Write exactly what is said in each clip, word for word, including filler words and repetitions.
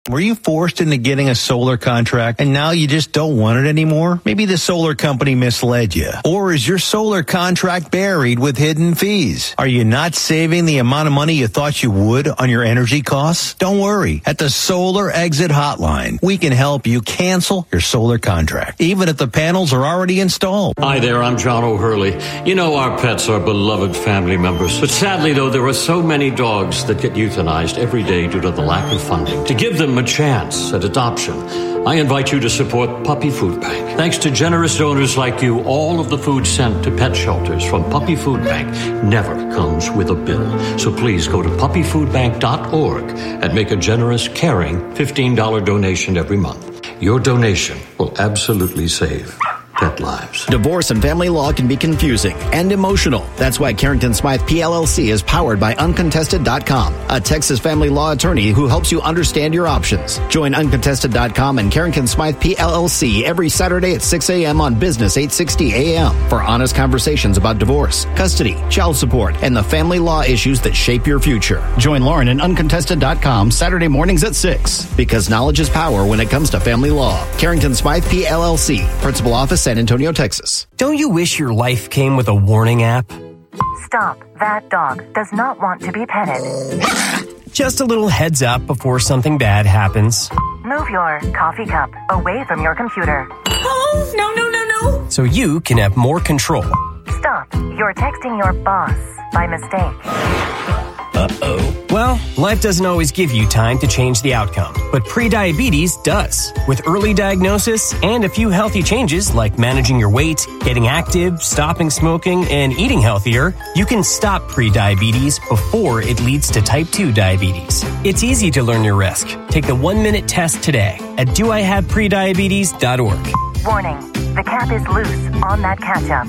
Were you forced into getting a solar contract and now you just don't want it anymore? Maybe the solar company misled you. Or is your solar contract buried with hidden fees? Are you not saving the amount of money you thought you would on your energy costs? Don't worry. At the Solar Exit Hotline, we can help you cancel your solar contract, even if the panels are already installed. Hi there, I'm John O'Hurley. You know our pets are beloved family members. But sadly, though, there are so many dogs that get euthanized every day due to the lack of funding. To give them a chance at adoption, I invite you to support Puppy Food Bank. Thanks to generous donors like you, all of the food sent to pet shelters from Puppy Food Bank never comes with a bill. So please go to puppy food bank dot org and make a generous, caring fifteen dollars donation every month. Your donation will absolutely save pet lives. Divorce and family law can be confusing and emotional. That's why Carrington Smythe P L L C is powered by uncontested dot com, a Texas family law attorney who helps you understand your options. Join uncontested dot com and Carrington Smythe P L L C every Saturday at six a.m. on Business eight sixty A M for honest conversations about divorce, custody, child support, and the family law issues that shape your future. Join Lauren at uncontested dot com Saturday mornings at six, because knowledge is power when it comes to family law. Carrington Smythe P L L C, Principal Office, San Antonio, Texas. Don't you wish your life came with a warning app? Stop. That dog does not want to be petted. Just a little heads up before something bad happens. Move your coffee cup away from your computer. Oh, no, no, no, no. So you can have more control. Stop. You're texting your boss by mistake. Uh-oh. Well, life doesn't always give you time to change the outcome, but prediabetes does. With early diagnosis and a few healthy changes like managing your weight, getting active, stopping smoking, and eating healthier, you can stop prediabetes before it leads to type two diabetes. It's easy to learn your risk. Take the one-minute test today at do I have prediabetes dot org. Warning, the cap is loose on that ketchup.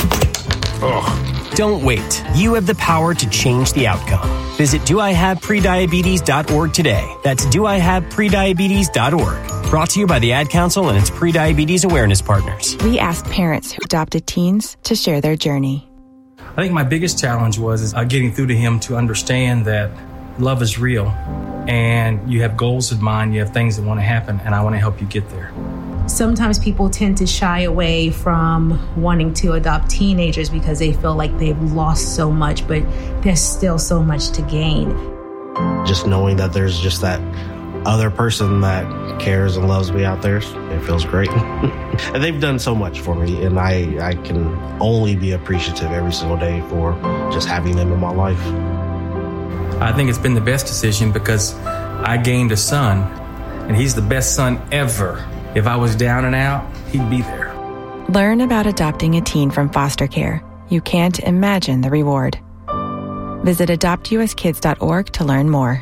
Ugh. Don't wait. You have the power to change the outcome. Visit do I have prediabetes dot org today. That's do I have prediabetes dot org. Brought to you by the Ad Council and its prediabetes awareness partners. We asked parents who adopted teens to share their journey. I think my biggest challenge was is, uh, getting through to him to understand that love is real and you have goals in mind, you have things that want to happen, and I want to help you get there. Sometimes people tend to shy away from wanting to adopt teenagers because they feel like they've lost so much, but there's still so much to gain. Just knowing that there's just that other person that cares and loves me out there, it feels great. And they've done so much for me, and I, I can only be appreciative every single day for just having them in my life. I think it's been the best decision because I gained a son, and he's the best son ever. If I was down and out, he'd be there. Learn about adopting a teen from foster care. You can't imagine the reward. Visit adopt u s kids dot org to learn more.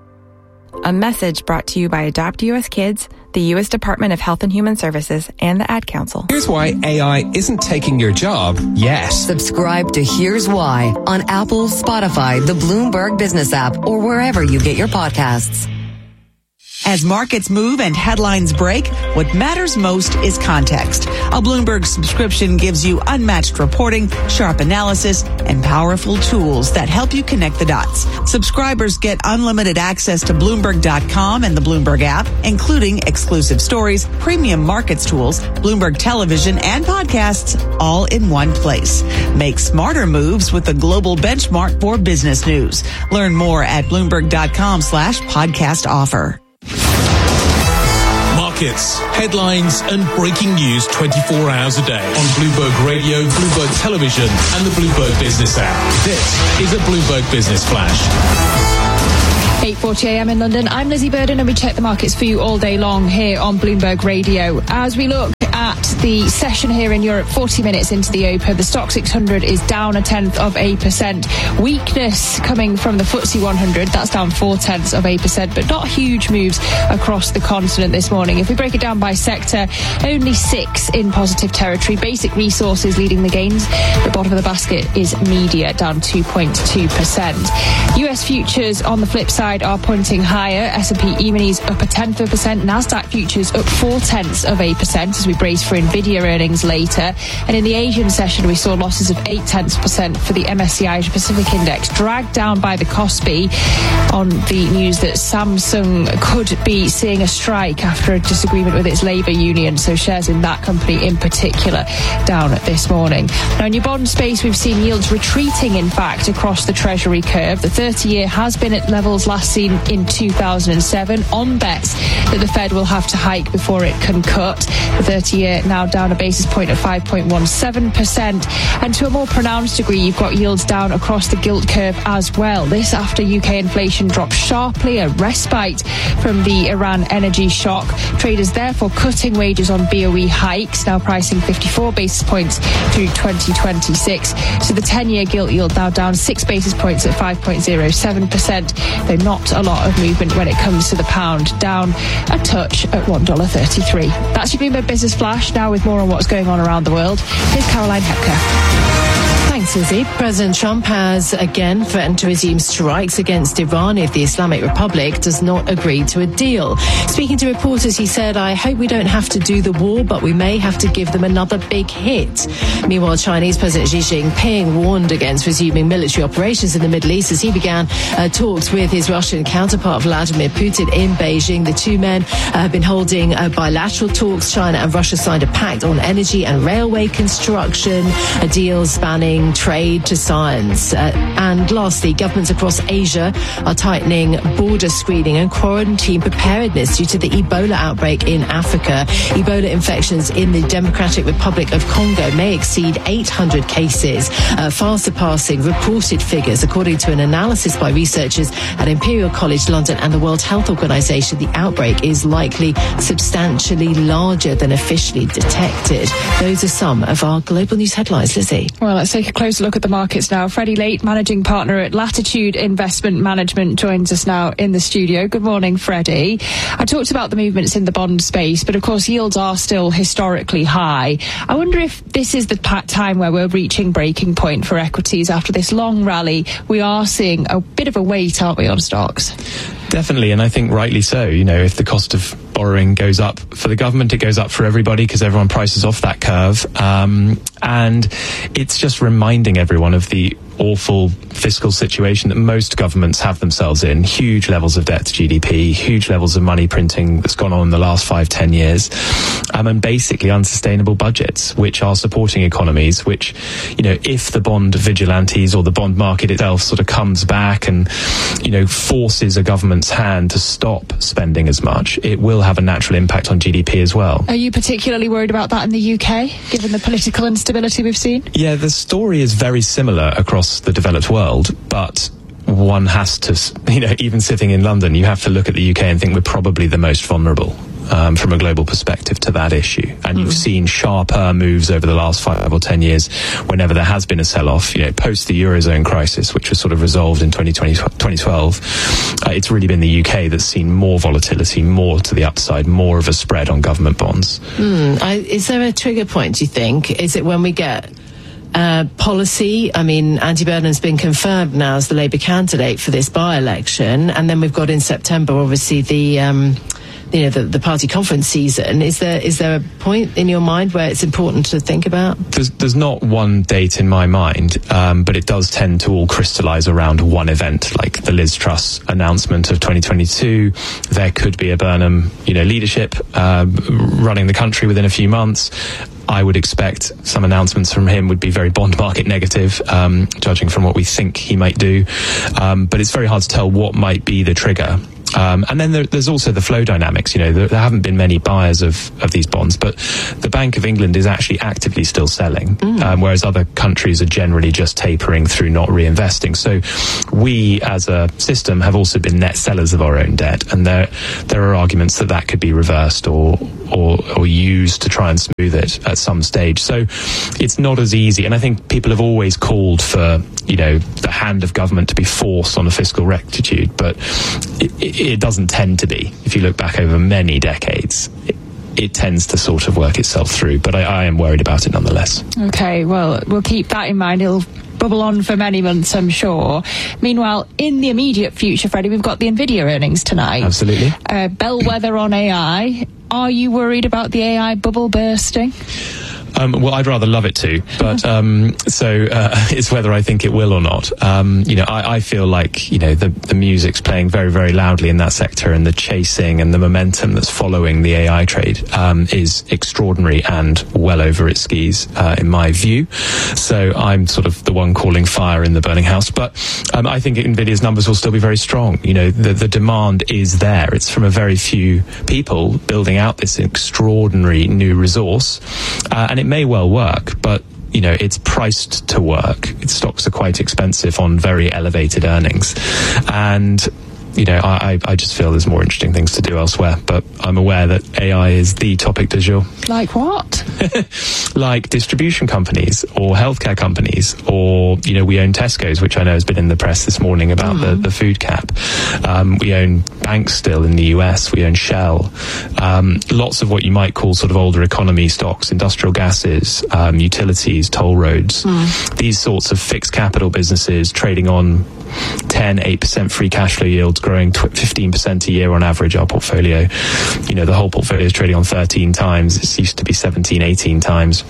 A message brought to you by Adopt U S Kids, the U S Department of Health and Human Services, and the Ad Council. Here's why A I isn't taking your job yet. Subscribe to Here's Why on Apple, Spotify, the Bloomberg Business app, or wherever you get your podcasts. As markets move and headlines break, what matters most is context. A Bloomberg subscription gives you unmatched reporting, sharp analysis, and powerful tools that help you connect the dots. Subscribers get unlimited access to Bloomberg dot com and the Bloomberg app, including exclusive stories, premium markets tools, Bloomberg television, and podcasts, all in one place. Make smarter moves with the global benchmark for business news. Learn more at Bloomberg dot com slash podcast offer. Markets, headlines, and breaking news twenty-four hours a day on Bloomberg Radio, Bloomberg Television, and the Bloomberg Business app. This is a Bloomberg Business Flash. eight forty a.m. in London. I'm Lizzie Burden, and we check the markets for you all day long here on Bloomberg Radio. As we look at the session here in Europe, forty minutes into the open, the Stock six hundred is down a tenth of a percent. Weakness coming from the F T S E one hundred, that's down four tenths of a percent, but not huge moves across the continent this morning. If we break it down by sector, only six in positive territory. Basic resources leading the gains. The bottom of the basket is media, down two point two percent. U S futures on the flip side are pointing higher. S and P E-minis up a tenth of a percent. Nasdaq futures up four tenths of a percent as we brace for Nvidia earnings later. And in the Asian session, we saw losses of eight tenths percent for the M S C I Asia Pacific Index, dragged down by the Kospi on the news that Samsung could be seeing a strike after a disagreement with its labour union. So shares in that company in particular down this morning. Now, in your bond space, we've seen yields retreating, in fact, across the Treasury curve. The thirty-year has been at levels last seen in two thousand seven on bets that the Fed will have to hike before it can cut. The thirty-year now down a basis point at five point one seven percent. And to a more pronounced degree, you've got yields down across the gilt curve as well. This after U K inflation dropped sharply, a respite from the Iran energy shock. Traders therefore cutting wages on B O E hikes, now pricing fifty-four basis points through twenty twenty-six. So the ten-year gilt yield now down six basis points at five point oh seven percent, though not a lot of movement when it comes to the pound, down a touch at one dollar thirty-three. That's your Bloomberg Business Flash. Now with more on what's going on around the world, here's Caroline Hepker. Thanks, Lizzie. President Trump has again threatened to resume strikes against Iran if the Islamic Republic does not agree to a deal. Speaking to reporters, he said, "I hope we don't have to do the war, but we may have to give them another big hit." Meanwhile, Chinese President Xi Jinping warned against resuming military operations in the Middle East as he began uh, talks with his Russian counterpart Vladimir Putin in Beijing. The two men uh, have been holding uh, bilateral talks. China and Russia signed a pact on energy and railway construction, a deal spanning trade to science. Uh, and lastly, governments across Asia are tightening border screening and quarantine preparedness due to the Ebola outbreak in Africa. Ebola infections in the Democratic Republic of Congo may exceed eight hundred cases, uh, far surpassing reported figures. According to an analysis by researchers at Imperial College London and the World Health Organization, the outbreak is likely substantially larger than officially detected. Those are some of our global news headlines. Lizzie. Well, let's take a closer look at the markets now. Freddie Late, managing partner at Latitude Investment Management, joins us now in the studio. Good morning, Freddie. I talked about the movements in the bond space, but of course yields are still historically high. I wonder if this is the time where we're reaching breaking point for equities after this long rally. We are seeing a bit of a weight, aren't we, on stocks? Definitely, and I think rightly so. You know, if the cost of borrowing goes up for the government, it goes up for everybody because everyone prices off that curve. Um, and it's just reminding everyone of the awful fiscal situation that most governments have themselves in. Huge levels of debt to G D P, huge levels of money printing that's gone on in the last five, ten years, um, and basically unsustainable budgets, which are supporting economies, which, you know, if the bond vigilantes or the bond market itself sort of comes back and, you know, forces a government's hand to stop spending as much, it will have a natural impact on G D P as well. Are you particularly worried about that in the U K, given the political instability we've seen? Yeah, the story is very similar across the developed world, but one has to, you know, even sitting in London, you have to look at the U K and think we're probably the most vulnerable um, from a global perspective to that issue. And mm. you've seen sharper moves over the last five or ten years whenever there has been a sell-off, you know, post the Eurozone crisis, which was sort of resolved in twenty twelve. Uh, it's really been the U K that's seen more volatility, more to the upside, more of a spread on government bonds. Mm. I, is there a trigger point, do you think? Is it when we get Uh, policy? I mean, Andy Burnham's been confirmed now as the Labour candidate for this by-election, and then we've got in September, obviously, the um, you know the, the party conference season. Is there is there a point in your mind where it's important to think about? There's, there's not one date in my mind, um, but it does tend to all crystallise around one event, like the Liz Truss announcement of twenty twenty-two. There could be a Burnham, you know, leadership uh, running the country within a few months. I would expect some announcements from him would be very bond market negative, um, judging from what we think he might do. Um, but it's very hard to tell what might be the trigger. Um, and then there, there's also the flow dynamics. You know, there, there haven't been many buyers of, of these bonds, but the Bank of England is actually actively still selling, mm. um, whereas other countries are generally just tapering through not reinvesting. So we, as a system, have also been net sellers of our own debt, and there there are arguments that that could be reversed or or, or used to try and smooth it at some stage. So it's not as easy, and I think people have always called for, you know, the hand of government to be forced on a fiscal rectitude, but it, it, it doesn't tend to be. If you look back over many decades, it, it tends to sort of work itself through, but I, I am worried about it nonetheless. Okay, well, we'll keep that in mind. It'll bubble on for many months, I'm sure. Meanwhile, in the immediate future, Freddie, we've got the Nvidia earnings tonight. Absolutely. Uh, bellwether on A I. Are you worried about the A I bubble bursting? Um, well, I'd rather love it to, but um, so uh, it's whether I think it will or not. Um, you know, I, I feel like you know the the music's playing very, very loudly in that sector, and the chasing and the momentum that's following the A I trade um, is extraordinary and well over its skis, uh, in my view. So I'm sort of the one calling fire in the burning house, but um, I think Nvidia's numbers will still be very strong. You know, the the demand is there. It's from a very few people building out this extraordinary new resource, uh, and it may well work, but you know it's priced to work. Its stocks are quite expensive on very elevated earnings, and you know I, I just feel there's more interesting things to do elsewhere. But I'm aware that A I is the topic du jour. Like what? Like distribution companies or healthcare companies, or you know we own Tesco's, which I know has been in the press this morning about mm. the, the food cap. Um, we own banks still in the U S. We own Shell. Um, lots of what you might call sort of older economy stocks, industrial gases, um, utilities, toll roads. Mm. These sorts of fixed capital businesses trading on ten, eight percent free cash flow yields, growing fifteen percent a year on average. Our portfolio, you know, the whole portfolio is trading on thirteen times. It used to be seventeen, eighteen times.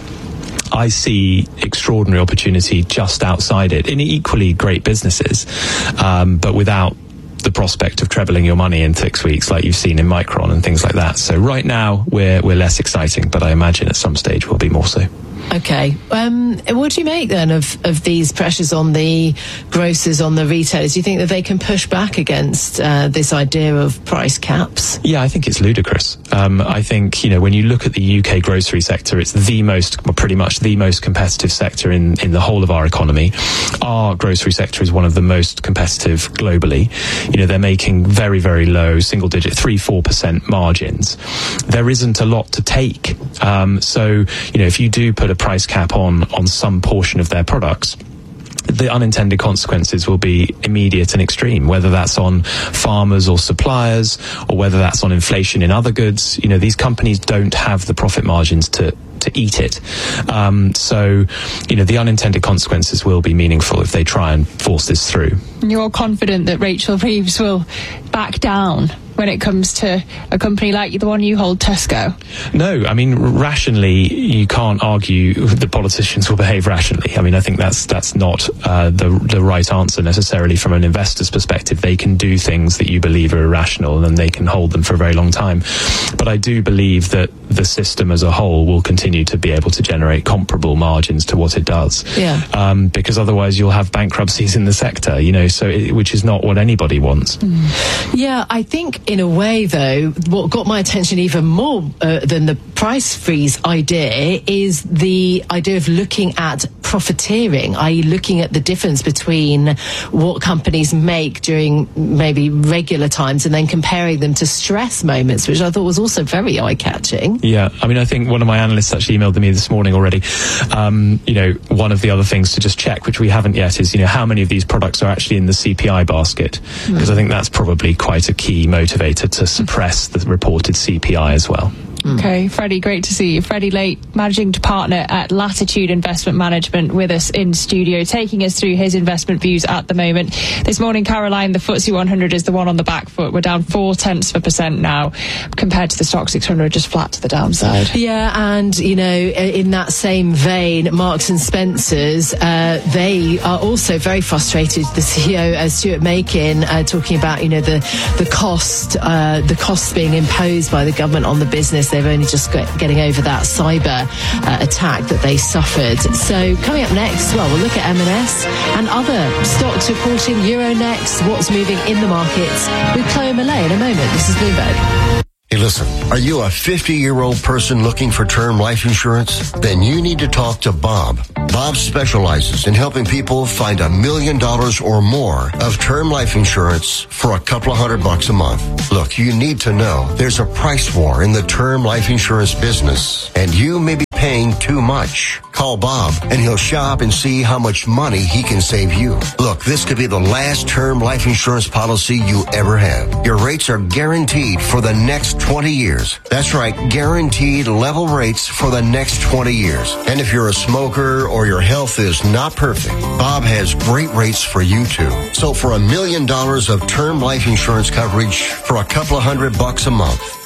I see extraordinary opportunity just outside it in equally great businesses, um, but without the prospect of trebling your money in six weeks like you've seen in Micron and things like that. So right now we're we're less exciting, but I imagine at some stage we'll be more so. Okay. Um, what do you make then of, of these pressures on the grocers, on the retailers? Do you think that they can push back against uh, this idea of price caps? Yeah, I think it's ludicrous. Um, I think, you know, when you look at the U K grocery sector, it's the most, well, pretty much the most competitive sector in, in the whole of our economy. Our grocery sector is one of the most competitive globally. You know, they're making very, very low single digit, three, four percent margins. There isn't a lot to take. Um, so, you know, if you do put a price cap on on some portion of their products, the unintended consequences will be immediate and extreme, whether that's on farmers or suppliers, or whether that's on inflation in other goods. You know, these companies don't have the profit margins to to eat it. Um, so, you know, the unintended consequences will be meaningful if they try and force this through. You're confident that Rachel Reeves will back down when it comes to a company like the one you hold, Tesco? No, I mean, rationally, you can't argue the politicians will behave rationally. I mean, I think that's that's not uh, the the right answer necessarily from an investor's perspective. They can do things that you believe are irrational, and then they can hold them for a very long time. But I do believe that the system as a whole will continue to be able to generate comparable margins to what it does. Yeah. Um, because otherwise you'll have bankruptcies in the sector, you know, so it, which is not what anybody wants. Mm. Yeah, I think in a way, though, what got my attention even more uh, than the price freeze idea is the idea of looking at profiteering, that is looking at the difference between what companies make during maybe regular times and then comparing them to stress moments, which I thought was also very eye-catching. Yeah, I mean, I think one of my analysts actually emailed me this morning already. Um, you know, one of the other things to just check, which we haven't yet, is, you know, how many of these products are actually in the C P I basket? Because mm. I think that's probably quite a key motivator to suppress the reported C P I as well. Okay, Freddie, great to see you. Freddie Late, managing partner at Latitude Investment Management, with us in studio, taking us through his investment views at the moment. This morning, Caroline, the F T S E one hundred is the one on the back foot. We're down four tenths of a percent now, compared to the Stock six hundred, just flat to the downside. Yeah, and, you know, in that same vein, Marks and Spencer's, uh, they are also very frustrated. The C E O, uh, Stuart Makin, uh, talking about, you know, the, the cost, uh, the costs being imposed by the government on the business. They're only just get, getting over that cyber uh, attack that they suffered. So coming up next, well, we'll look at M and S and other stocks reporting. Euronext, what's moving in the markets with Chloe Millay in a moment. This is Bloomberg. Hey, listen, are you a fifty-year-old person looking for term life insurance? Then you need to talk to Bob. Bob specializes in helping people find a million dollars or more of term life insurance for a couple of hundred bucks a month. Look, you need to know there's a price war in the term life insurance business, and you may be paying too much. Call Bob, and he'll shop and see how much money he can save you. Look, this could be the last term life insurance policy you ever have. Your rates are guaranteed for the next twenty years. That's right, guaranteed level rates for the next twenty years. And if you're a smoker or your health is not perfect, Bob has great rates for you too. So for a million dollars of term life insurance coverage for a couple of hundred bucks a month,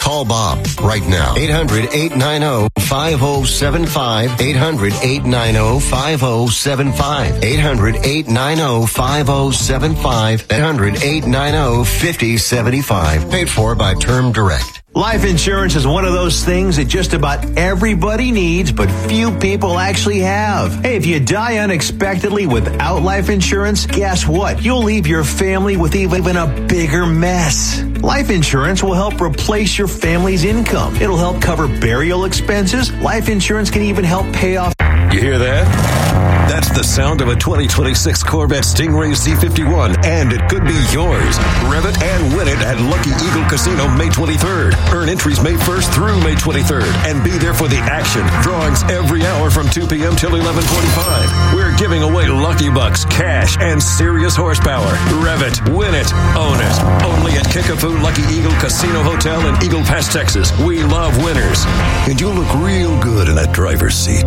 Call Bob right now. eight hundred, eight nine zero, five zero seven five. eight hundred, eight nine zero, five zero seven five. eight hundred, eight nine zero, five zero seven five. eight hundred, eight nine zero, five zero seven five. Paid for by Term Direct. Life insurance is one of those things that just about everybody needs, but few people actually have. Hey, if you die unexpectedly without life insurance, guess what? You'll leave your family with even a bigger mess. Life insurance will help replace your family's income. It'll help cover burial expenses. Life insurance can even help pay off. You hear that? That's the sound of a twenty twenty-six Corvette Stingray Z fifty-one, and it could be yours. Rev it and win it at Lucky Eagle Casino May twenty-third. Earn entries May first through May twenty-third, and be there for the action. Drawings every hour from two p.m. till eleven forty-five. We're giving away Lucky Bucks, cash, and serious horsepower. Rev it, win it, own it. Only at Kickapoo Lucky Eagle Casino Hotel in Eagle Pass, Texas. We love winners. And you'll look real good in that driver's seat.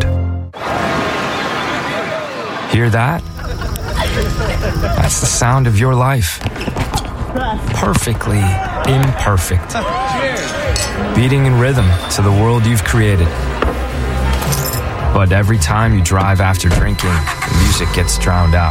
Hear that? That's the sound of your life. Perfectly imperfect. Beating in rhythm to the world you've created. But every time you drive after drinking, the music gets drowned out.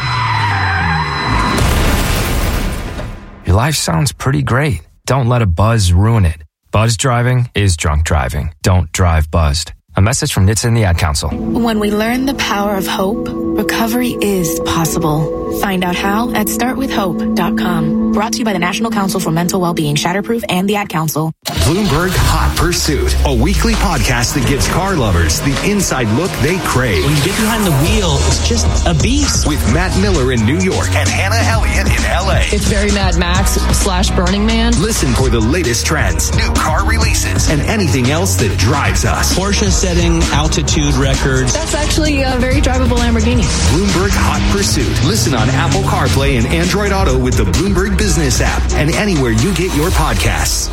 Your life sounds pretty great. Don't let a buzz ruin it. Buzz driving is drunk driving. Don't drive buzzed. A message from N H T S A and the Ad Council. When we learn the power of hope, recovery is possible. Find out how at start with hope dot com. Brought to you by the National Council for Mental Wellbeing, Shatterproof, and the Ad Council. Bloomberg Hot Pursuit, a weekly podcast that gives car lovers the inside look they crave. When you get behind the wheel, it's just a beast. With Matt Miller in New York and Hannah Elliott in L A. It's very Mad Max slash Burning Man. Listen for the latest trends, new car releases, and anything else that drives us. Porsche setting altitude records. That's actually a very drivable Lamborghini. Bloomberg Hot Pursuit. Listen on Apple CarPlay and Android Auto with the Bloomberg Business app and anywhere you get your podcasts.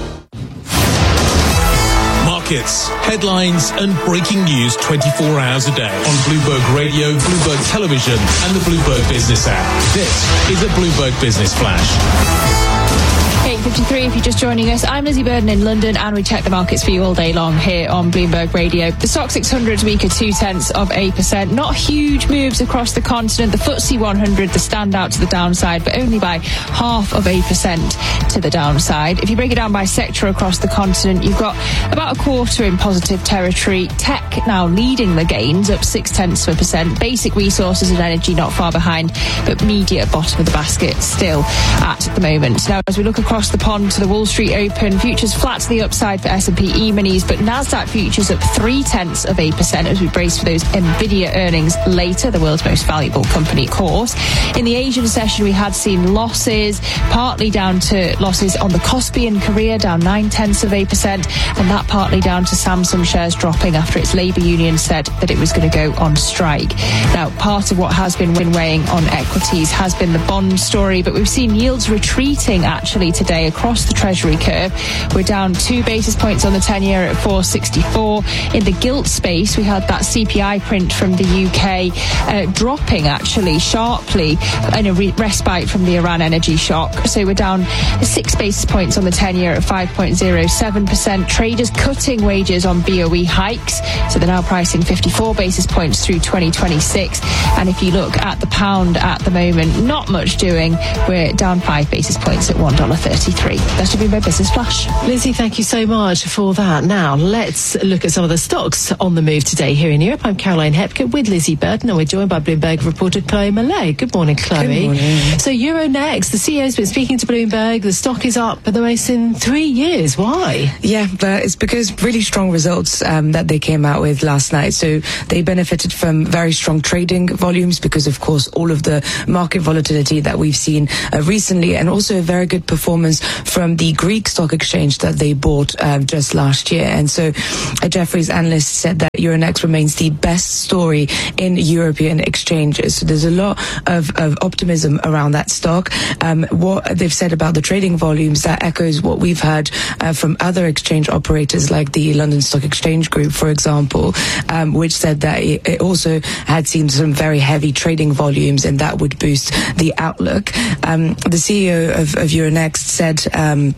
Markets, headlines, and breaking news twenty-four hours a day on Bloomberg Radio, Bloomberg Television, and the Bloomberg Business app. This is a Bloomberg Business Flash. eight fifty-three if you're just joining us. I'm Lizzie Burden in London, and we check the markets for you all day long here on Bloomberg Radio. The Stoxx six hundred is weaker, two-tenths of a percent. Not huge moves across the continent. The F T S E one hundred, the standout to the downside, but only by half of a percent to the downside. If you break it down by sector across the continent, you've got about a quarter in positive territory. Tech now leading the gains, up six-tenths of a percent. Basic resources and energy not far behind, but media at bottom of the basket still at the moment. Now, as we look across the pond to the Wall Street Open, futures flat to the upside for S and P E-minis, but Nasdaq futures up three-tenths of a percent as we brace for those Nvidia earnings later, the world's most valuable company, of course. In the Asian session, we had seen losses, partly down to losses on the Kospi in Korea, down nine-tenths of a percent, and that partly down to Samsung shares dropping after its labour union said that it was going to go on strike. Now, part of what has been weighing on equities has been the bond story, but we've seen yields retreating actually today across the Treasury curve. We're down two basis points on the ten-year at four sixty-four. In the gilt space, we had that C P I print from the U K uh, dropping actually sharply in a re- respite from the Iran energy shock. So we're down six basis points on the ten-year at five point oh seven percent. Traders cutting wages on B O E hikes, so they're now pricing fifty-four basis points through twenty twenty-six. And if you look at the pound at the moment, not much doing. We're down five basis points at one dollar thirty-three. That should be my business flash. Lizzie, thank you so much for that. Now, let's look at some of the stocks on the move today here in Europe. I'm Caroline Hepker with Lizzie Burden, and we're joined by Bloomberg reporter Chloe Mallet. Good morning, Chloe. Good morning. So Euronext, the C E O's been speaking to Bloomberg. The stock is up the most in three years. Why? Yeah, but it's because really strong results um, that they came out with last night. So they benefited from very strong trading volumes because, of course, all of the market volatility that we've seen uh, recently, and also a very good performance from the Greek stock exchange that they bought um, just last year. And so a Jefferies analyst said that Euronext remains the best story in European exchanges. So there's a lot of, of optimism around that stock. Um, what they've said about the trading volumes, that echoes what we've heard uh, from other exchange operators like the London Stock Exchange Group, for example, um, which said that it, it also had seen some very heavy trading volumes, and that would boost the outlook. Um, the C E O of, of Euronext said um,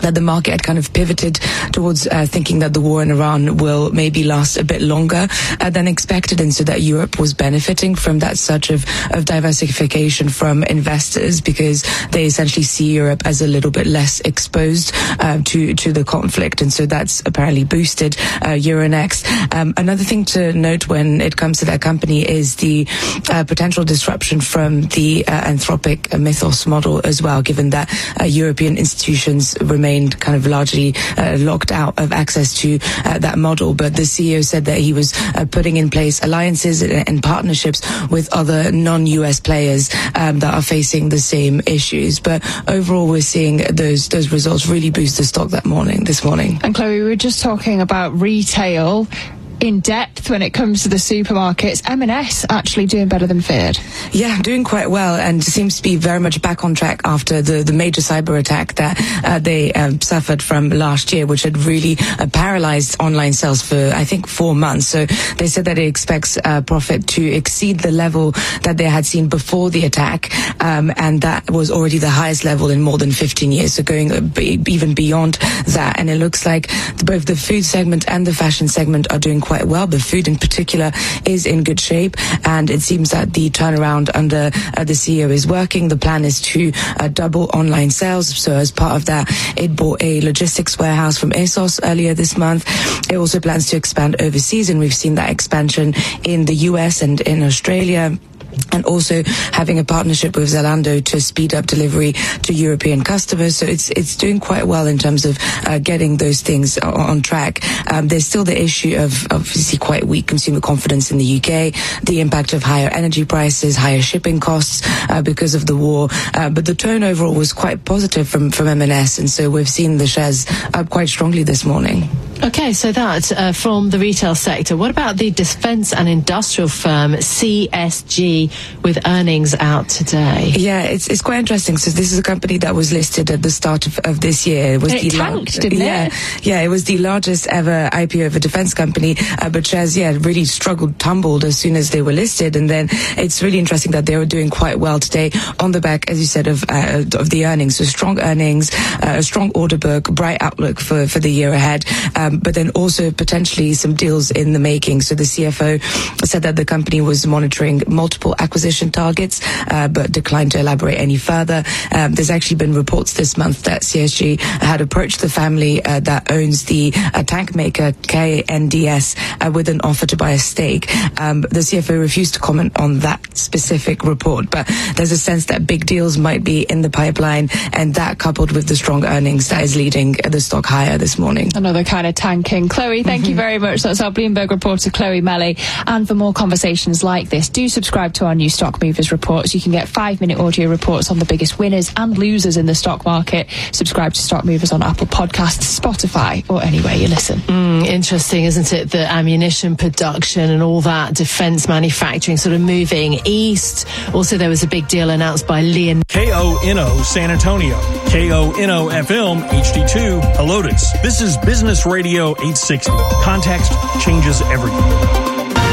that the market had kind of pivoted towards uh, thinking that the war in Iran will maybe last a bit longer uh, than expected, and so that Europe was benefiting from that surge of, of diversification from investors, because they essentially see Europe as a little bit less exposed uh, to, to the conflict, and so that's apparently boosted uh, Euronext. Um, another thing to note when it comes to that company is the uh, potential disruption from the uh, Anthropic Mythos model as well, given that uh, European institutions remain kind of largely uh, locked out of access to uh, that model. But the C E O said that he was uh, putting in place alliances and, and partnerships with other non-U S players um, that are facing the same issues. But overall, we're seeing those those results really boost the stock that morning, this morning. And Chloe, we were just talking about retail in depth when it comes to the supermarkets. M and S actually doing better than feared. Yeah, doing quite well, and seems to be very much back on track after the, the major cyber attack that uh, they uh, suffered from last year, which had really uh, paralyzed online sales for, I think, four months. So they said that it expects uh, profit to exceed the level that they had seen before the attack, um, and that was already the highest level in more than fifteen years, so going uh, b- even beyond that. And it looks like both the food segment and the fashion segment are doing quite well. The food in particular is in good shape, and it seems that the turnaround under uh, the C E O is working. The plan is to uh, double online sales. So as part of that, it bought a logistics warehouse from ASOS earlier this month. It also plans to expand overseas, and we've seen that expansion in the U S and in Australia, and also having a partnership with Zalando to speed up delivery to European customers. So it's it's doing quite well in terms of uh, getting those things on, on track. Um, there's still the issue of obviously quite weak consumer confidence in the U K, the impact of higher energy prices, higher shipping costs uh, because of the war. Uh, but the tone overall was quite positive from, from M and S, and so we've seen the shares up quite strongly this morning. Okay, so that uh, from the retail sector. What about the defence and industrial firm C S G with earnings out today? Yeah, it's it's quite interesting. So this is a company that was listed at the start of, of this year. It was and it the tanked, lar- didn't yeah, it? Yeah, it was the largest ever I P O of a defence company, uh, but shares, yeah, really struggled, tumbled as soon as they were listed. And then it's really interesting that they were doing quite well today on the back, as you said, of uh, of the earnings. So strong earnings, uh, a strong order book, bright outlook for, for the year ahead. Um, but then also potentially some deals in the making. So the C F O said that the company was monitoring multiple acquisition targets, uh, but declined to elaborate any further. Um, there's actually been reports this month that C S G had approached the family uh, that owns the uh, tank maker K N D S uh, with an offer to buy a stake. Um, the C F O refused to comment on that specific report, but there's a sense that big deals might be in the pipeline, and that coupled with the strong earnings that is leading the stock higher this morning. Another kind of tanking. Chloe, thank mm-hmm. you very much. That's our Bloomberg reporter, Chloe Melly. And for more conversations like this, do subscribe to our new Stock Movers reports. You can get five-minute audio reports on the biggest winners and losers in the stock market. Subscribe to Stock Movers on Apple Podcasts, Spotify, or anywhere you listen. Mm, interesting, isn't it? The ammunition production and all that defence manufacturing sort of moving east. Also, there was a big deal announced by Leon. K O N O San Antonio, K O N O F M H D two Helotes. This is Business Radio eight sixty. Context changes everything.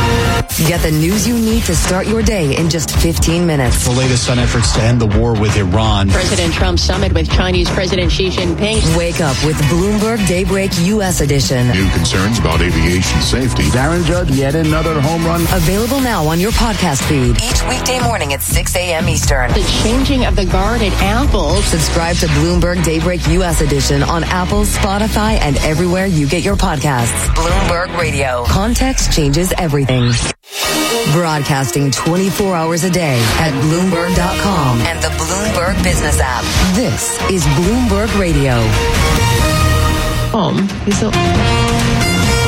Get the news you need to start your day in just fifteen minutes. The latest on efforts to end the war with Iran. President Trump's summit with Chinese President Xi Jinping. Wake up with Bloomberg Daybreak U S edition. New concerns about aviation safety. Darren Judd, yet another home run. Available now on your podcast feed. Each weekday morning at six a.m. Eastern. The changing of the guard at Apple. Subscribe to Bloomberg Daybreak U S edition on Apple, Spotify, and everywhere you get your podcasts. Bloomberg Radio. Context changes everything. Broadcasting twenty-four hours a day at Bloomberg dot com and the Bloomberg Business app. This is Bloomberg Radio. Um, is that...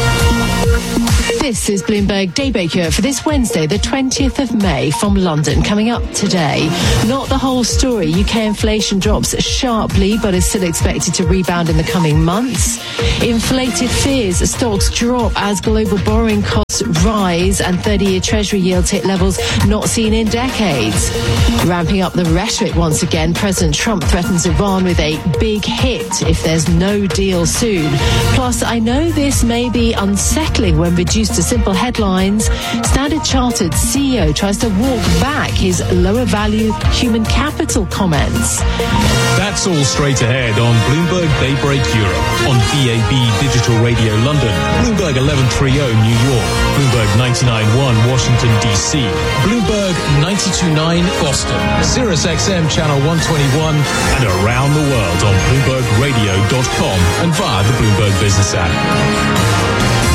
This is Bloomberg Daybreak for this Wednesday, the twentieth of May from London. Coming up today, not the whole story. U K inflation drops sharply, but is still expected to rebound in the coming months. Inflated fears, stocks drop as global borrowing costs rise and thirty-year Treasury yields hit levels not seen in decades. Ramping up the rhetoric once again, President Trump threatens Iran with a big hit if there's no deal soon. Plus, I know this may be unsettling when reduced to simple headlines. Standard Chartered C E O tries to walk back his lower value human capital comments. That's all straight ahead on Bloomberg Daybreak Europe, on D A B Digital Radio London, Bloomberg eleven thirty New York, Bloomberg ninety-nine point one Washington D C, Bloomberg ninety-two point nine Boston, Sirius X M Channel one twenty-one, and around the world on Bloomberg Radio dot com and via the Bloomberg Business app.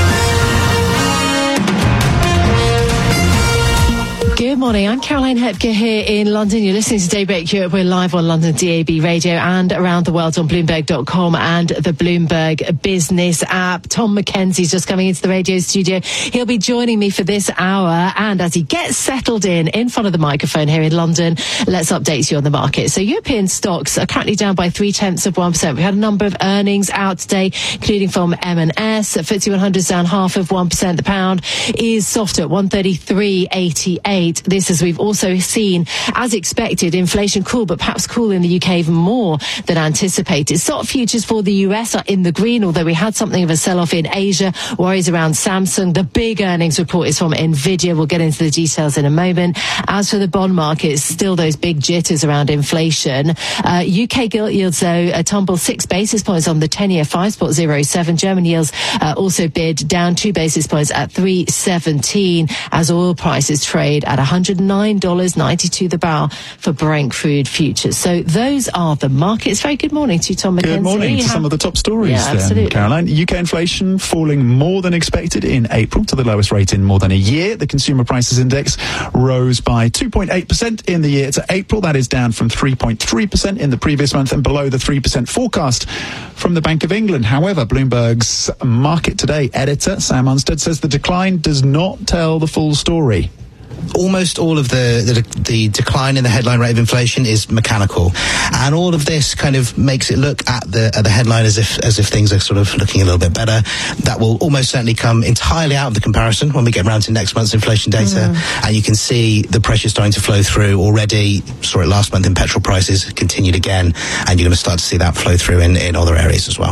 Good morning. I'm Caroline Hepker here in London. You're listening to Daybreak Europe. We're live on London D A B Radio and around the world on Bloomberg dot com and the Bloomberg Business app. Tom Mackenzie's just coming into the radio studio. He'll be joining me for this hour. And as he gets settled in, in front of the microphone here in London, let's update you on the market. So European stocks are currently down by three tenths of one percent. We had a number of earnings out today, including from M and S. F T S E one hundred is down half of one percent. The pound is soft at one thirty-three eighty-eight. This, as we've also seen, as expected, inflation cool, but perhaps cool in the U K even more than anticipated. Stock futures for the U S are in the green, although we had something of a sell-off in Asia. Worries around Samsung. The big earnings report is from Nvidia. We'll get into the details in a moment. As for the bond market, still those big jitters around inflation. Uh, U K gilt yields, though, a tumble six basis points on the ten-year, five point zero seven. German yields uh, also bid down two basis points at three seventeen, as oil prices trade at one hundred nine dollars ninety-two the barrel for Brent crude futures. So those are the markets. Very good morning to you, Tom Mackenzie. Good morning to some of the top stories yeah, then, absolutely. Caroline. U K inflation falling more than expected in April to the lowest rate in more than a year. The Consumer Prices Index rose by two point eight percent in the year to April. That is down from three point three percent in the previous month and below the three percent forecast from the Bank of England. However, Bloomberg's Market Today editor, Sam Unstead, says the decline does not tell the full story. Almost all of the, the the decline in the headline rate of inflation is mechanical, and all of this kind of makes it look at the at the headline as if as if things are sort of looking a little bit better. That will almost certainly come entirely out of the comparison when we get around to next month's inflation data, mm. and you can see the pressure starting to flow through already. Saw it last month in petrol prices, continued again, and you're going to start to see that flow through in, in other areas as well.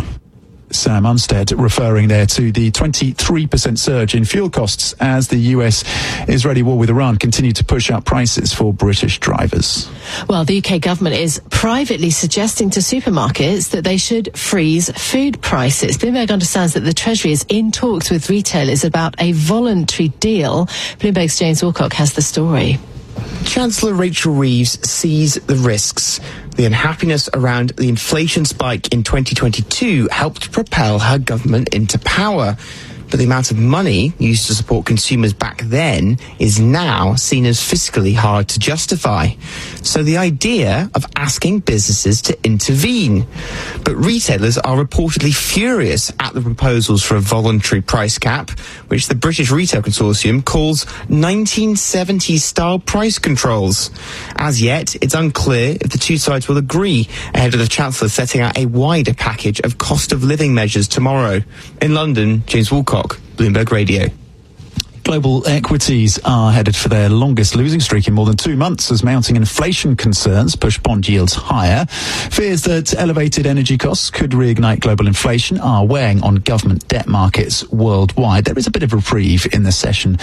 Sam Unstead referring there to the twenty-three percent surge in fuel costs as the U S-Israeli war with Iran continued to push up prices for British drivers. Well, the U K government is privately suggesting to supermarkets that they should freeze food prices. Bloomberg understands that the Treasury is in talks with retailers about a voluntary deal. Bloomberg's James Wilcock has the story. Chancellor Rachel Reeves sees the risks. The unhappiness around the inflation spike in twenty twenty-two helped propel her government into power. But the amount of money used to support consumers back then is now seen as fiscally hard to justify. So the idea of asking businesses to intervene. But retailers are reportedly furious at the proposals for a voluntary price cap, which the British Retail Consortium calls nineteen seventies style price controls. As yet, it's unclear if the two sides will agree ahead of the Chancellor setting out a wider package of cost of living measures tomorrow. In London, James Walcock, Bloomberg Radio. Global equities are headed for their longest losing streak in more than two months as mounting inflation concerns push bond yields higher. Fears that elevated energy costs could reignite global inflation are weighing on government debt markets worldwide. There is a bit of reprieve in the session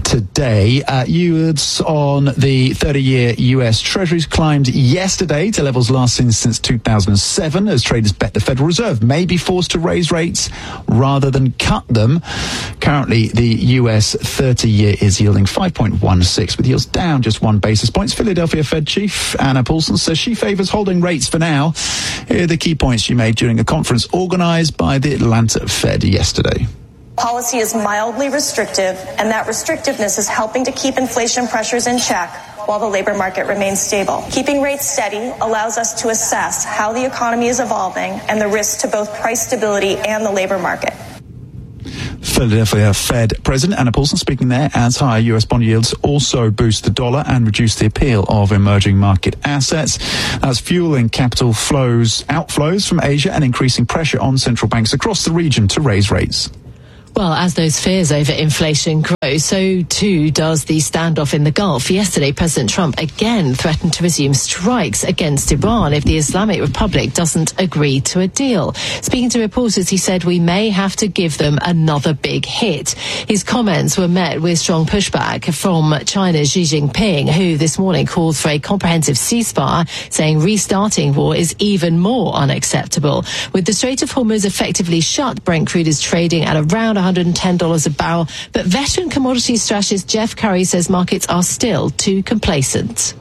today. Uh, yields on the thirty-year U S Treasuries climbed yesterday to levels last seen since two thousand seven as traders bet the Federal Reserve may be forced to raise rates rather than cut them. Currently, the U S thirty-year is yielding five point one six, with yields down just one basis point. Philadelphia Fed Chief Anna Paulson says she favours holding rates for now. Here are the key points she made during a conference organised by the Atlanta Fed yesterday. Policy is mildly restrictive, and that restrictiveness is helping to keep inflation pressures in check while the labor market remains stable. Keeping rates steady allows us to assess how the economy is evolving and the risks to both price stability and the labor market. Philadelphia Fed President Anna Paulson speaking there as higher U S bond yields also boost the dollar and reduce the appeal of emerging market assets. That's fueling capital flows, outflows from Asia and increasing pressure on central banks across the region to raise rates. Well, as those fears over inflation grow, so too does the standoff in the Gulf. Yesterday, President Trump again threatened to resume strikes against Iran if the Islamic Republic doesn't agree to a deal. Speaking to reporters, he said we may have to give them another big hit. His comments were met with strong pushback from China's Xi Jinping, who this morning called for a comprehensive ceasefire, saying restarting war is even more unacceptable. With the Strait of Hormuz effectively shut, Brent crude is trading at around one hundred ten dollars a barrel, but veteran commodities strategist Jeff Curry says markets are still too complacent.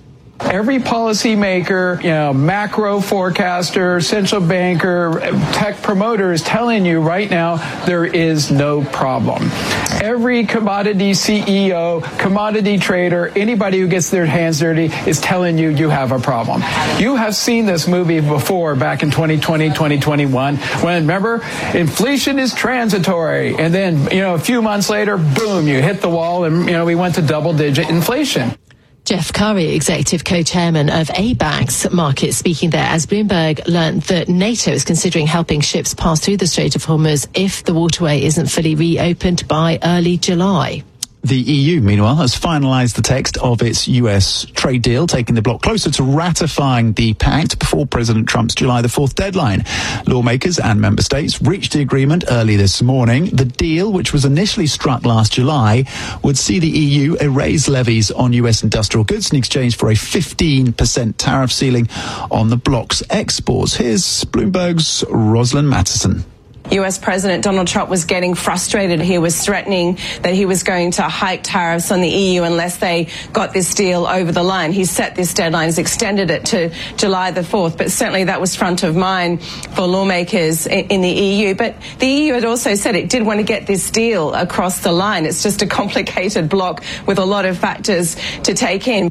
Every policymaker, you know, macro forecaster, central banker, tech promoter is telling you right now there is no problem. Every commodity C E O, commodity trader, anybody who gets their hands dirty is telling you you have a problem. You have seen this movie before back in twenty twenty, twenty twenty-one, when, remember, inflation is transitory. And then, you know, a few months later, boom, you hit the wall and, you know, we went to double-digit inflation. Jeff Curry, executive co-chairman of A BACS Markets, speaking there as Bloomberg learned that NATO is considering helping ships pass through the Strait of Hormuz if the waterway isn't fully reopened by early July. The E U, meanwhile, has finalised the text of its U S trade deal, taking the bloc closer to ratifying the pact before President Trump's July the fourth deadline. Lawmakers and member states reached the agreement early this morning. The deal, which was initially struck last July, would see the E U erase levies on U S industrial goods in exchange for a fifteen percent tariff ceiling on the bloc's exports. Here's Bloomberg's Rosalind Mattison. U S President Donald Trump was getting frustrated. He was threatening that he was going to hike tariffs on the E U unless they got this deal over the line. He set this deadline, has extended it to July the fourth, but certainly that was front of mind for lawmakers in the E U. But the E U had also said it did want to get this deal across the line. It's just a complicated block with a lot of factors to take in.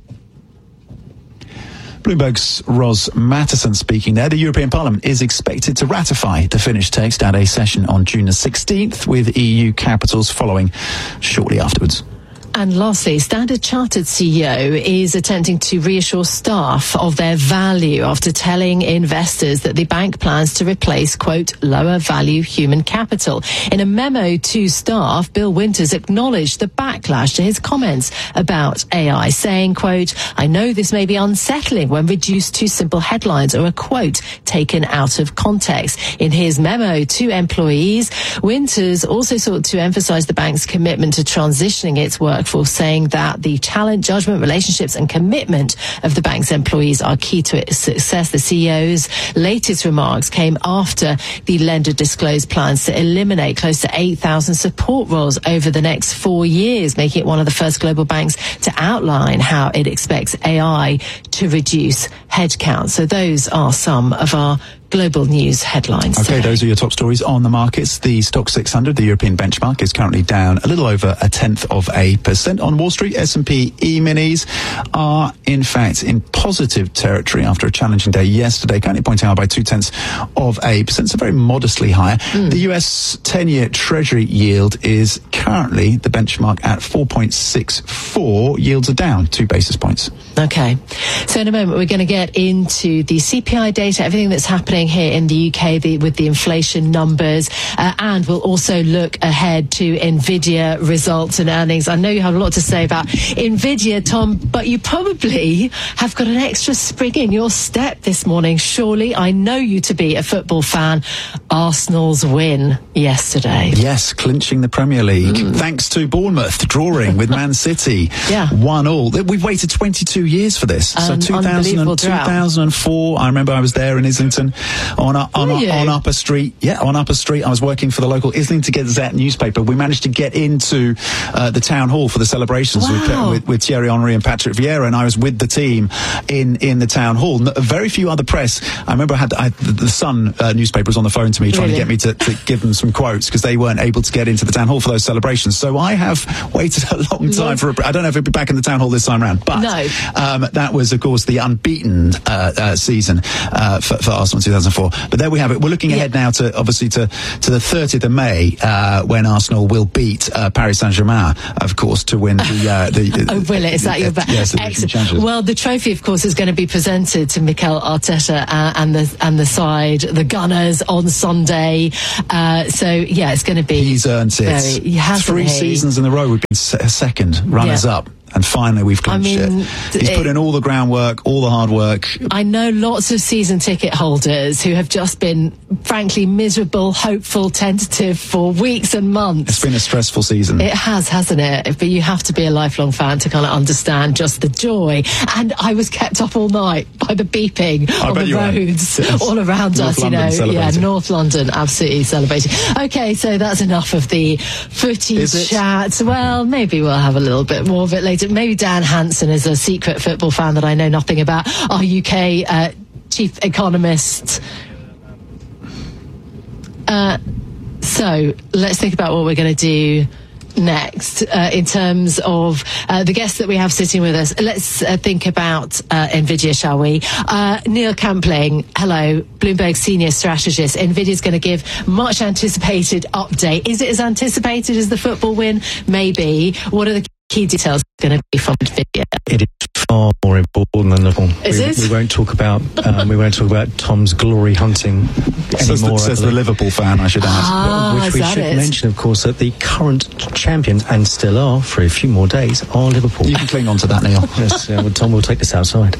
Bloomberg's Ros Mattison speaking there. The European Parliament is expected to ratify the finished text at a session on June the sixteenth, with E U capitals following shortly afterwards. And lastly, Standard Chartered C E O is attempting to reassure staff of their value after telling investors that the bank plans to replace, quote, lower value human capital. In a memo to staff, Bill Winters acknowledged the backlash to his comments about A I, saying, quote, I know this may be unsettling when reduced to simple headlines or a quote taken out of context. In his memo to employees, Winters also sought to emphasize the bank's commitment to transitioning its work for saying that the talent, judgment, relationships and commitment of the bank's employees are key to its success. The C E O's latest remarks came after the lender disclosed plans to eliminate close to eight thousand support roles over the next four years, making it one of the first global banks to outline how it expects A I to reduce headcount. So those are some of our global news headlines. Okay, today. Those are your top stories on the markets. The Stock six hundred, the European benchmark, is currently down a little over a tenth of a percent. On Wall Street, S and P E-minis are, in fact, in positive territory after a challenging day yesterday, currently pointing out by two-tenths of a percent, so very modestly higher. Mm. The U S ten-year Treasury yield is currently, the benchmark, at four point six four. Yields are down two basis points. Okay. So in a moment, we're going to get into the C P I data, everything that's happening here in the U K the, with the inflation numbers, uh, and we'll also look ahead to Nvidia results and earnings. I know you have a lot to say about Nvidia, Tom, but you probably have got an extra spring in your step this morning. Surely, I know you to be a football fan. Arsenal's win yesterday. Yes, clinching the Premier League, mm. thanks to Bournemouth drawing with Man City. Yeah. One all. We've waited twenty-two years for this. Um, so two thousand, two thousand four, I remember I was there in Islington on on, on, on Upper Street. Yeah, on Upper Street. I was working for the local Islington Gazette newspaper. We managed to get into uh, the town hall for the celebrations wow. with, with, with Thierry Henry and Patrick Vieira, and I was with the team in, in the town hall. No, very few other press. I remember I had I, the, the Sun uh, newspaper was on the phone to me trying really? to get me to, to give them some quotes because they weren't able to get into the town hall for those celebrations. So I have waited a long time long. for a, I don't know if it'll be back in the town hall this time round, but no. um, that was, of course, the unbeaten uh, uh, season uh, for, for Arsenal in two thousand four. But there we have it. We're looking ahead yeah. now to, obviously, to, to the thirtieth of May, uh, when Arsenal will beat uh, Paris Saint-Germain, of course, to win the... Uh, the oh, will it? Is that the, your... Ba- yes, Excellent. Well, the trophy, of course, is going to be presented to Mikel Arteta uh, and the and the side, the Gunners, on site Sunday. Uh, so, yeah, it's going to be... He's earned it. Very, hasn't Three he? seasons in a row we've been se- second, runners Yeah. up. And finally, we've clinched I mean, it. He's it- put in all the groundwork, all the hard work. I know lots of season ticket holders who have just been, frankly, miserable, hopeful, tentative for weeks and months. It's been a stressful season. It has, hasn't it? But you have to be a lifelong fan to kind of understand just the joy. And I was kept up all night by the beeping I on bet the you were. roads Yes. all around North us, you London know. Yeah, celebrating. North London absolutely celebrating. Okay, so that's enough of the footy Is it? chat. Well, maybe we'll have a little bit more of it later. Maybe Dan Hansen is a secret football fan that I know nothing about. Our U K uh, chief economist. Uh, so let's think about what we're going to do next uh, in terms of uh, the guests that we have sitting with us. Let's uh, think about uh, NVIDIA, shall we? Uh, Neil Campling, hello, Bloomberg senior strategist. NVIDIA's going to give much anticipated update. Is it as anticipated as the football win? Maybe. What are the key details going to be from NVIDIA? It is far more important than Liverpool. Is we, it? we won't talk about um, we won't talk about Tom's glory hunting Says, anymore. the, says I the believe. Liverpool fan, I should add. Ah, Which is we that should it? mention, of course, that the current champions, and still are for a few more days, are Liverpool. You can cling on to that, Neil. Yes, uh, well, Tom will take this outside.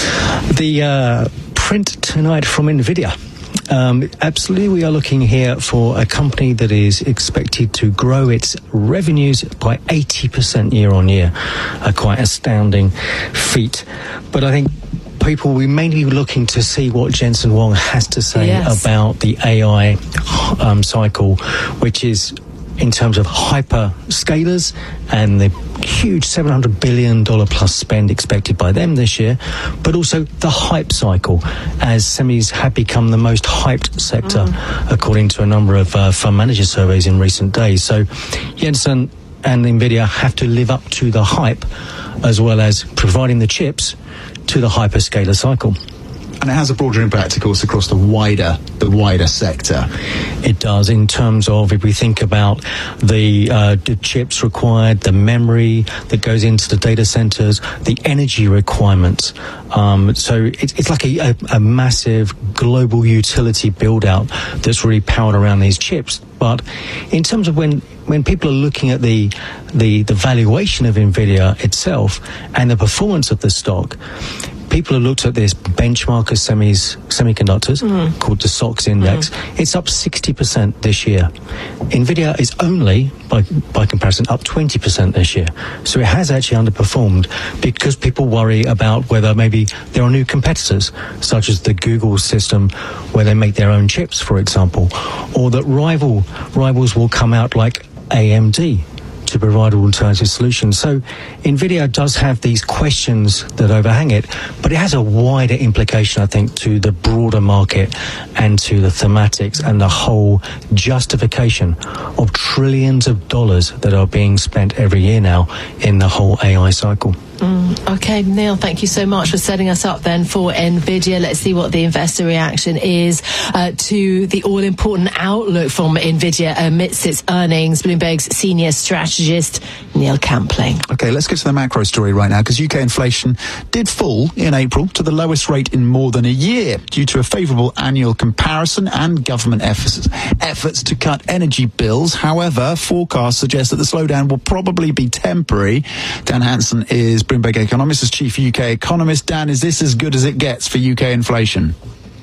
The uh, print tonight from NVIDIA. Um, absolutely, we are looking here for a company that is expected to grow its revenues by eighty percent year on year. A quite astounding feat. But I think people, we may be looking to see what Jensen Huang has to say Yes. about the A I um, cycle, which is in terms of hyperscalers and the huge seven hundred billion dollars plus spend expected by them this year, but also the hype cycle, as semis have become the most hyped sector, mm. according to a number of uh, fund manager surveys in recent days. So Jensen and NVIDIA have to live up to the hype, as well as providing the chips to the hyperscaler cycle. And it has a broader impact, of course, across the wider the wider sector. It does, in terms of, if we think about the, uh, the chips required, the memory that goes into the data centers, the energy requirements. Um, so it's, it's like a, a, a massive global utility build-out that's really powered around these chips. But in terms of when, when people are looking at the, the, the valuation of NVIDIA itself and the performance of the stock, people have looked at this benchmark of semis, semiconductors mm. called the S O X index. Mm. It's up sixty percent this year. NVIDIA is only, by, by comparison, up twenty percent this year. So it has actually underperformed because people worry about whether maybe there are new competitors, such as the Google system, where they make their own chips, for example, or that rival rivals will come out like A M D to provide alternative solutions. So NVIDIA does have these questions that overhang it, but it has a wider implication, I think, to the broader market and to the thematics and the whole justification of trillions of dollars that are being spent every year now in the whole A I cycle. Mm, okay, Neil, thank you so much for setting us up then for NVIDIA. Let's see what the investor reaction is uh, to the all-important outlook from NVIDIA amidst its earnings. Bloomberg's senior strategist, Neil Campling. Okay, let's get to the macro story right now, because U K inflation did fall in April to the lowest rate in more than a year due to a favourable annual comparison and government efforts, efforts to cut energy bills. However, forecasts suggest that the slowdown will probably be temporary. Dan Hansen is Bloomberg Economics' chief U K economist. Dan, is this as good as it gets for U K inflation?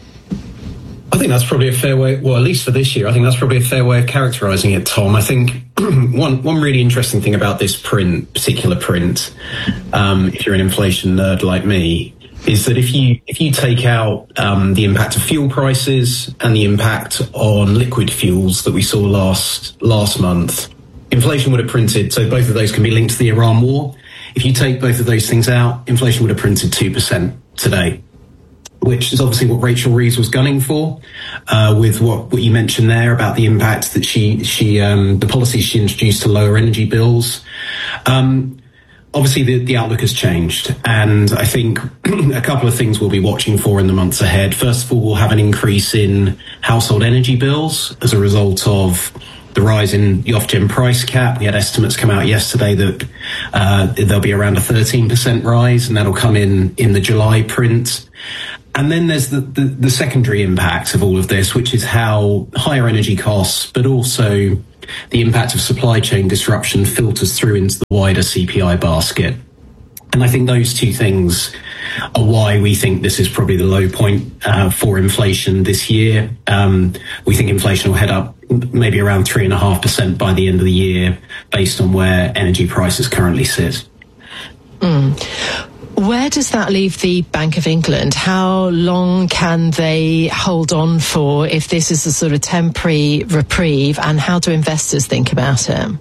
I think that's probably a fair way, well, at least for this year, I think that's probably a fair way of characterising it, Tom. I think one one really interesting thing about this print, particular print, um, if you're an inflation nerd like me, is that if you if you take out um, the impact of fuel prices and the impact on liquid fuels that we saw last last month, inflation would have printed, so both of those can be linked to the Iran war. If you take both of those things out, inflation would have printed two percent today, which is obviously what Rachel Reeves was gunning for, uh, with what, what you mentioned there about the impact that she, she, um, the policies she introduced to lower energy bills. Um, obviously the, the outlook has changed, and I think a couple of things we'll be watching for in the months ahead. First of all, we'll have an increase in household energy bills as a result of the rise in the Ofgem price cap. We had estimates come out yesterday that uh, there'll be around a thirteen percent rise, and that'll come in in the July print. and then there's the, the, the secondary impact of all of this, which is how higher energy costs, but also the impact of supply chain disruption filters through into the wider C P I basket. And I think those two things are why we think this is probably the low point uh, for inflation this year. Um, we think inflation will head up maybe around three and a half percent by the end of the year, based on where energy prices currently sit. Mm. Where does that leave the Bank of England? How long can they hold on for if this is a sort of temporary reprieve, and how do investors think about it?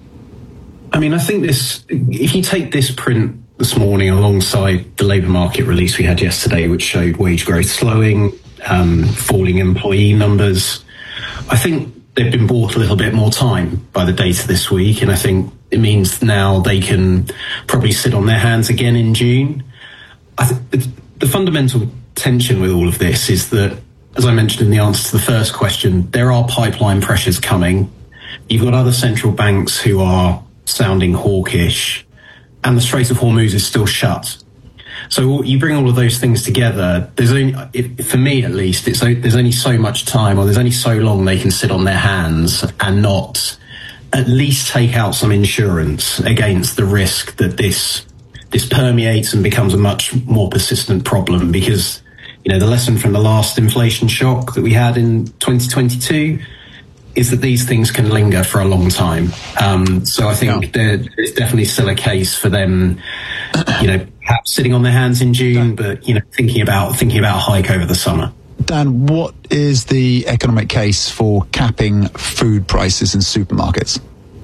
I mean, I think this, if you take this print this morning alongside the labour market release we had yesterday, which showed wage growth slowing, um, falling employee numbers, I think they've been bought a little bit more time by the data this week, and I think it means now they can probably sit on their hands again in June. I th- the fundamental tension with all of this is that, as I mentioned in the answer to the first question, there are pipeline pressures coming. You've got other central banks who are sounding hawkish, and the Strait of Hormuz is still shut. So you bring all of those things together, there's only, it, for me at least, it's, there's only so much time, or there's only so long they can sit on their hands and not at least take out some insurance against the risk that this this permeates and becomes a much more persistent problem. Because, you know, the lesson from the last inflation shock that we had in twenty twenty-two is that these things can linger for a long time. Um, so I think yeah. there, there's definitely still a case for them, you know, perhaps sitting on their hands in June, but, you know, thinking about thinking about a hike over the summer. Dan, what is the economic case for capping food prices in supermarkets?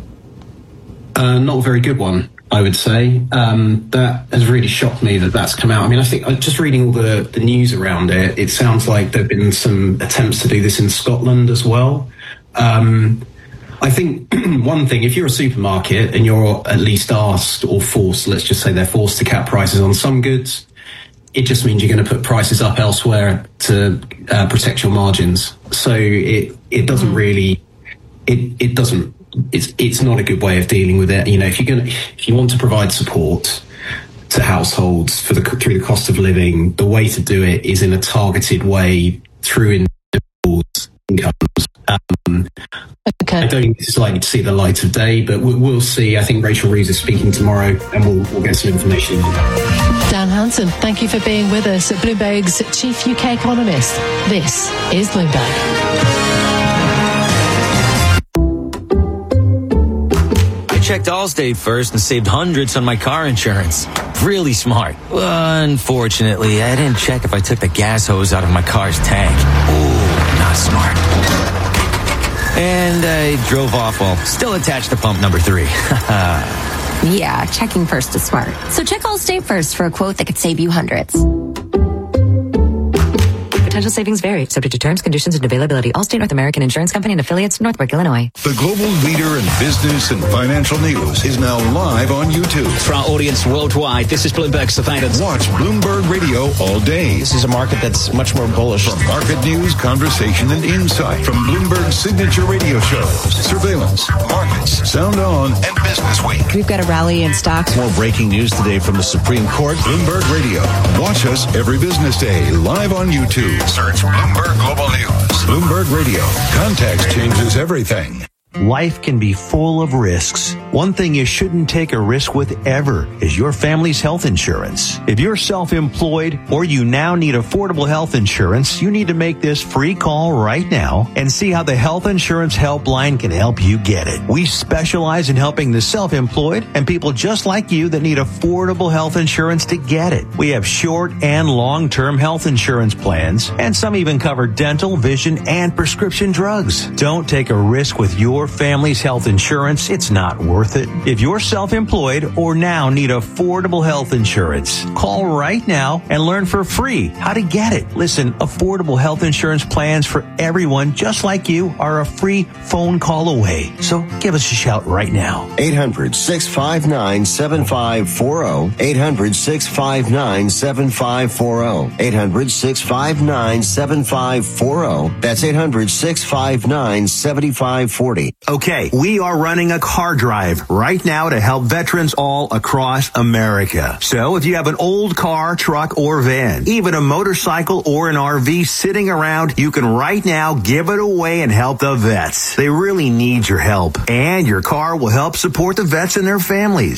Uh, not a very good one, I would say. Um, that has really shocked me that that's come out. I mean, I think just reading all the, the news around it, it sounds like there have been some attempts to do this in Scotland as well. Um, I think one thing, if you're a supermarket and you're at least asked or forced, let's just say they're forced to cap prices on some goods, it just means you're going to put prices up elsewhere to uh, protect your margins. So it it doesn't really, it it doesn't, it's it's not a good way of dealing with it. You know, if you're going to, if you want to provide support to households for the through the cost of living, the way to do it is in a targeted way through individuals' incomes. Um, okay. I don't think this is likely to see the light of day, but we'll, we'll see. I think Rachel Reeves is speaking tomorrow, and we'll, we'll get some information. Dan Hansen, thank you for being with us, Bloomberg's chief U K economist. This is Bloomberg. I checked Allstate first and saved hundreds on my car insurance. Really smart. Unfortunately, I didn't check if I took the gas hose out of my car's tank. Ooh, not smart. And I drove off while still attached to pump number three. Yeah, checking first is smart. So check Allstate first for a quote that could save you hundreds. Potential savings vary, subject to terms, conditions, and availability. Allstate North American Insurance Company and affiliates, Northbrook, Illinois. The global leader in business and financial news is now live on YouTube. For our audience worldwide, this is Bloomberg Surveillance. Watch Bloomberg Radio all day. This is a market that's much more bullish. For market news, conversation, and insight from Bloomberg's signature radio shows, Surveillance, Markets, Sound On, and Business Week. We've got a rally in stocks. More breaking news today from the Supreme Court. Bloomberg Radio. Watch us every business day live on YouTube. Search Bloomberg Global News. Bloomberg Radio. Context changes everything. Life can be full of risks. One thing you shouldn't take a risk with ever is your family's health insurance. If you're self-employed or you now need affordable health insurance, you need to make this free call right now and see how the Health Insurance Helpline can help you get it. We specialize in helping the self-employed and people just like you that need affordable health insurance to get it. We have short and long-term health insurance plans, and some even cover dental, vision, and prescription drugs. Don't take a risk with your family's health insurance. It's not worth it. If you're self-employed or now need affordable health insurance, call right now and learn for free how to get it. Listen, affordable health insurance plans for everyone just like you are a free phone call away. So give us a shout right now. eight hundred, six five nine, seven five four zero. eight hundred, six five nine, seven five four zero. eight hundred, six five nine, seven five four zero. That's eight hundred, six five nine, seven five four zero. money. Okay, we are running a car drive right now to help veterans all across America. So if you have an old car, truck, or van, even a motorcycle or an R V sitting around, you can right now give it away and help the vets. They really need your help. And your car will help support the vets and their families.